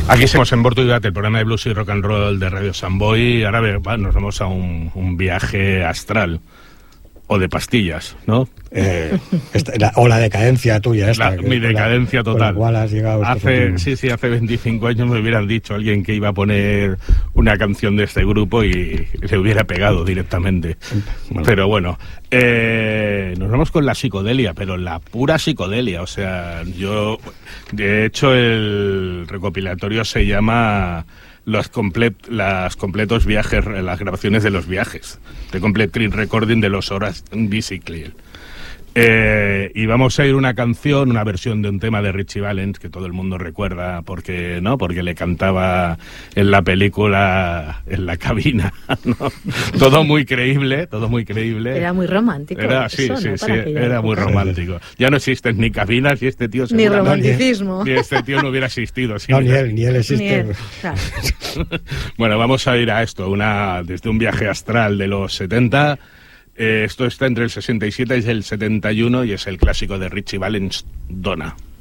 Aquí estamos en Bortugat, el programa de blues y rock and roll de Radio Samboy. Ahora nos vamos a un viaje astral. O de pastillas, ¿no? O la decadencia tuya mi decadencia total. Con la cual has llegado hace 25 años me hubieran dicho alguien que iba a poner una canción de este grupo y se hubiera pegado directamente. Bueno. Pero bueno, nos vamos con la psicodelia, pero la pura psicodelia. O sea, de hecho, el recopilatorio se llama... Los completos viajes, las grabaciones de los viajes, The Complete Train Recording de los Horas Bicycle. Y vamos a ir una versión de un tema de Ritchie Valens que todo el mundo recuerda porque le cantaba en la película en la cabina, ¿no? Todo muy creíble. Era muy romántico. Era muy romántico. Ya no existen ni cabinas y este tío ni romanticismo. Ni este tío no hubiera existido. No, ni él existe. Claro. Bueno, vamos a ir a esto, desde un viaje astral de los 70. Esto está entre el 67 y el 71 y es el clásico de Ritchie Valens, Donna.